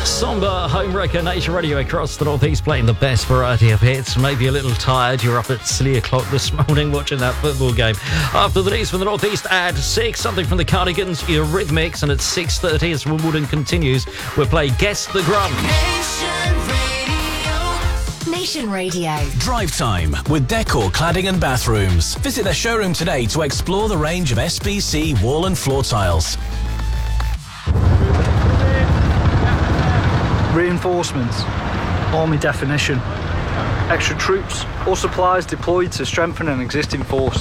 Somber Homewrecker, Nation Radio across the Northeast, playing the best variety of hits. Maybe a little tired. You're up at silly o'clock this morning watching that football game. After the news from the Northeast at 6, something from the Cardigans, Eurythmics, and at 6:30 as Wimbledon continues, we'll play Guess the Grum. Nation Radio. Drive time with Decor Cladding and Bathrooms. Visit their showroom today to explore the range of SPC wall and floor tiles. Reinforcements, Army definition, extra troops or supplies deployed to strengthen an existing force.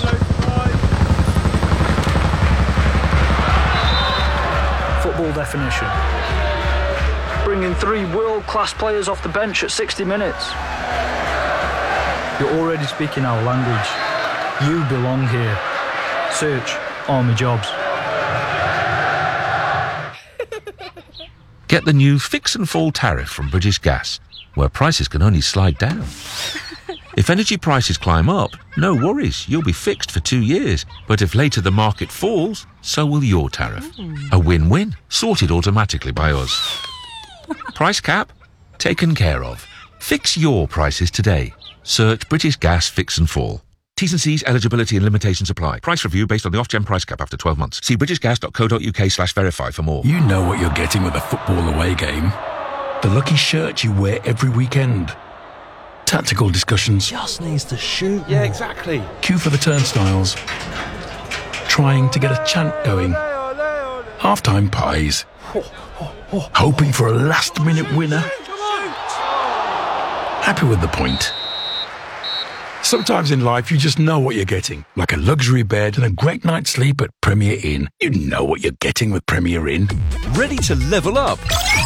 Football definition, bringing 3 world-class players off the bench at 60 minutes. You're already speaking our language. You belong here. Search Army Jobs. Get the new Fix and Fall tariff from British Gas, where prices can only slide down. If energy prices climb up, no worries, you'll be fixed for 2 years. But if later the market falls, so will your tariff. A win-win, sorted automatically by us. Price cap? Taken care of. Fix your prices today. Search British Gas Fix and Fall. T's and C's, eligibility and limitations apply. Price review based on the Ofgem price cap after 12 months. See britishgas.co.uk/verify for more. You know what you're getting with a football away game. The lucky shirt you wear every weekend. Tactical discussions. Just needs to shoot. Yeah, exactly. Queue for the turnstiles. Trying to get a chant going. Half-time pies. Hoping for a last-minute winner. Happy with the point. Sometimes in life, you just know what you're getting. Like a luxury bed and a great night's sleep at Premier Inn. You know what you're getting with Premier Inn. Ready to level up?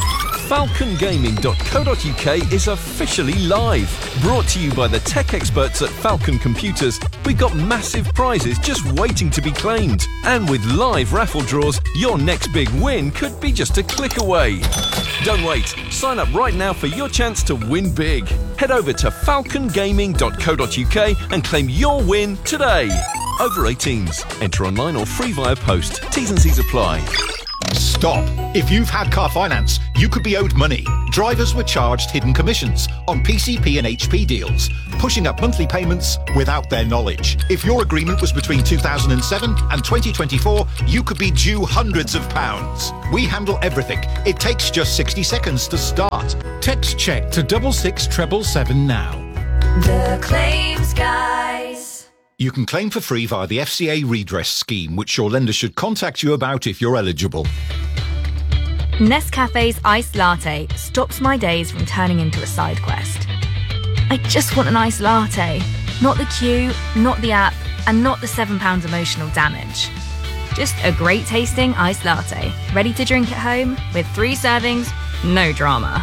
FalconGaming.co.uk is officially live. Brought to you by the tech experts at Falcon Computers, we've got massive prizes just waiting to be claimed. And with live raffle draws, your next big win could be just a click away. Don't wait. Sign up right now for your chance to win big. Head over to falcongaming.co.uk and claim your win today. Over 18s. Enter online or free via post. T's and C's apply. Stop. If you've had car finance, you could be owed money. Drivers were charged hidden commissions on PCP and HP deals, pushing up monthly payments without their knowledge. If your agreement was between 2007 and 2024, you could be due hundreds of pounds. We handle everything. It takes just 60 seconds to start. Text check to 66777 now. The Claims Guys. You can claim for free via the FCA redress scheme, which your lender should contact you about if you're eligible. Nescafe's iced latte stops my days from turning into a side quest. I just want an iced latte. Not the queue, not the app, and not the £7 emotional damage. Just a great tasting iced latte, ready to drink at home with 3 servings, no drama.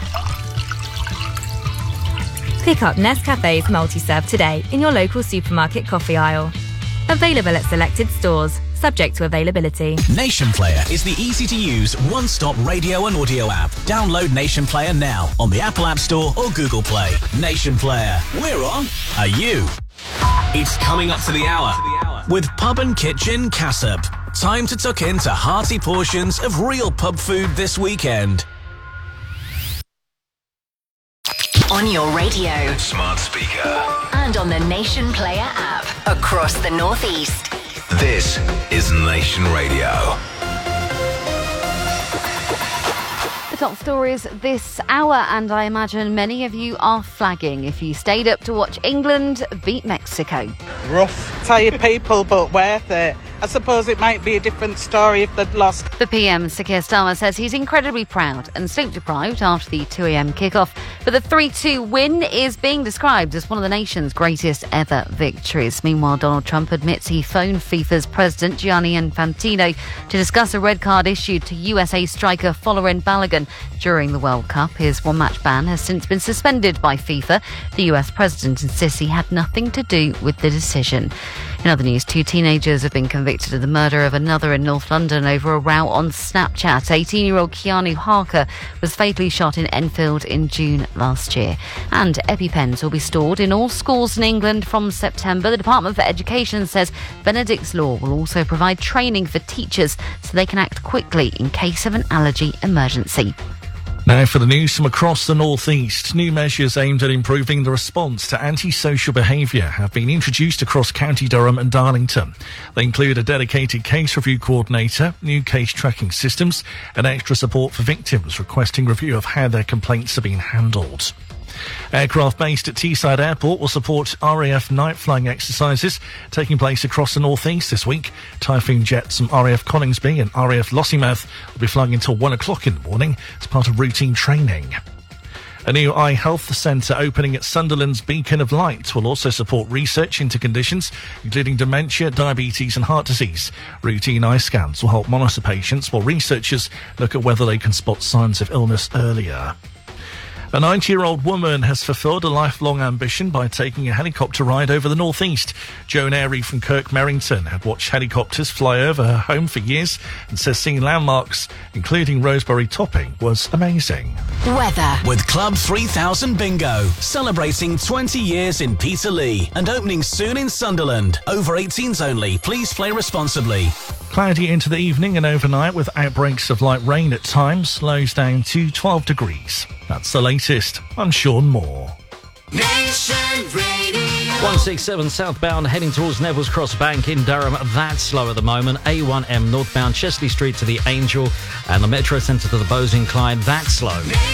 Pick up Nescafe's multi-serve today in your local supermarket coffee aisle. Available at selected stores, subject to availability. Nation Player is the easy-to-use one-stop radio and audio app. Download Nation Player now on the Apple App Store or Google Play. Nation Player. We're on. Are you? It's coming up to the hour with Pub and Kitchen Cassop. Time to tuck into hearty portions of real pub food this weekend. On your radio, smart speaker, and on the Nation Player app across the Northeast. This is Nation Radio. The top stories this hour, and I imagine many of you are flagging if you stayed up to watch England beat Mexico. Rough, tired people, but worth it. I suppose it might be a different story if they'd lost. The PM, Sir Keir Starmer, says he's incredibly proud and sleep-deprived after the 2 a.m. kickoff. But the 3-2 win is being described as one of the nation's greatest ever victories. Meanwhile, Donald Trump admits he phoned FIFA's president, Gianni Infantino, to discuss a red card issued to USA striker Folarin Balogun during the World Cup. His one-match ban has since been suspended by FIFA. The US president insists he had nothing to do with the decision. In other news, 2 teenagers have been convicted of the murder of another in North London over a row on Snapchat. 18-year-old Keanu Harker was fatally shot in Enfield in June last year. And EpiPens will be stored in all schools in England from September. The Department for Education says Benedict's Law will also provide training for teachers so they can act quickly in case of an allergy emergency. Now for the news from across the northeast. New measures aimed at improving the response to antisocial behaviour have been introduced across County Durham and Darlington. They include a dedicated case review coordinator, new case tracking systems, and extra support for victims requesting review of how their complaints are being handled. Aircraft based at Teesside Airport will support RAF night flying exercises taking place across the northeast this week. Typhoon jets from RAF Coningsby and RAF Lossiemouth will be flying until 1 o'clock in the morning as part of routine training. A new eye health centre opening at Sunderland's Beacon of Light will also support research into conditions including dementia, diabetes and heart disease. Routine eye scans will help monitor patients while researchers look at whether they can spot signs of illness earlier. A 90-year-old woman has fulfilled a lifelong ambition by taking a helicopter ride over the northeast. Joan Airy from Kirk Merrington had watched helicopters fly over her home for years and says seeing landmarks, including Rosebery Topping, was amazing. Weather. With Club 3000 Bingo, celebrating 20 years in Peterlee and opening soon in Sunderland. Over 18s only. Please play responsibly. Cloudy into the evening and overnight with outbreaks of light rain at times, lows down to 12 degrees. That's the latest. I'm Sean Moore. Nation Radio. 167 southbound heading towards Neville's Cross Bank in Durham. That's slow at the moment. A1M northbound Chesley Street to the Angel and the Metro Centre to the Bowes Incline. That's slow.